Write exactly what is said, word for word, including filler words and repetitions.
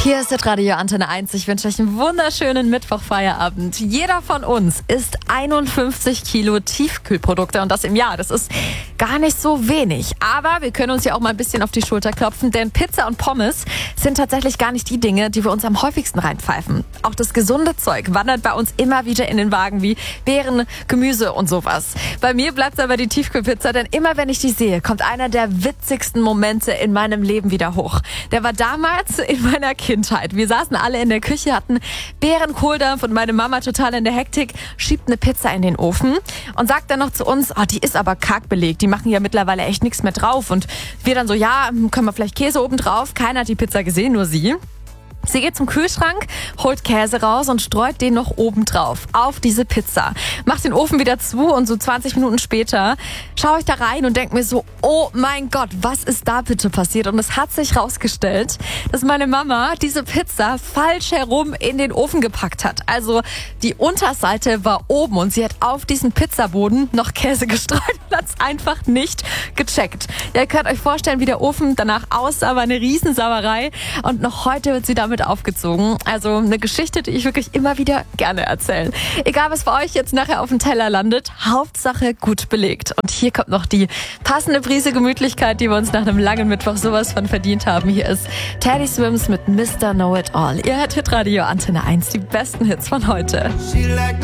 Hier ist das Radio Antenne eins. Ich wünsche euch einen wunderschönen Mittwochfeierabend. Jeder von uns isst einundfünfzig Kilo Tiefkühlprodukte und das im Jahr. Das ist gar nicht so wenig. Aber wir können uns ja auch mal ein bisschen auf die Schulter klopfen, denn Pizza und Pommes sind tatsächlich gar nicht die Dinge, die wir uns am häufigsten reinpfeifen. Auch das gesunde Zeug wandert bei uns immer wieder in den Wagen wie Beeren, Gemüse und sowas. Bei mir bleibt es aber die Tiefkühlpizza, denn immer wenn ich die sehe, kommt einer der witzigsten Momente in meinem Leben wieder hoch. Der war damals in meiner Kindheit. Wir saßen alle in der Küche, hatten Beerenkohldampf und meine Mama total in der Hektik schiebt eine Pizza in den Ofen und sagt dann noch zu uns, oh, die ist aber karg belegt, die machen ja mittlerweile echt nichts mehr drauf. Und wir dann so, ja, können wir vielleicht Käse oben drauf? Keiner hat die Pizza gesehen, nur sie. Sie geht zum Kühlschrank, holt Käse raus und streut den noch oben drauf auf diese Pizza. Macht den Ofen wieder zu und so zwanzig Minuten später schaue ich da rein und denke mir so, oh mein Gott, was ist da bitte passiert? Und es hat sich rausgestellt, dass meine Mama diese Pizza falsch herum in den Ofen gepackt hat. Also die Unterseite war oben und sie hat auf diesen Pizzaboden noch Käse gestreut und hat es einfach nicht gecheckt. Ja, ihr könnt euch vorstellen, wie der Ofen danach aussah, war eine Riesensauerei und noch heute wird sie damit aufgezogen. Also eine Geschichte, die ich wirklich immer wieder gerne erzähle. Egal, was bei euch jetzt nachher auf dem Teller landet, Hauptsache gut belegt. Und hier kommt noch die passende Prise Gemütlichkeit, die wir uns nach einem langen Mittwoch sowas von verdient haben. Hier ist Teddy Swims mit Mister Know It All. Ihr hört Hitradio Antenne eins, die besten Hits von heute.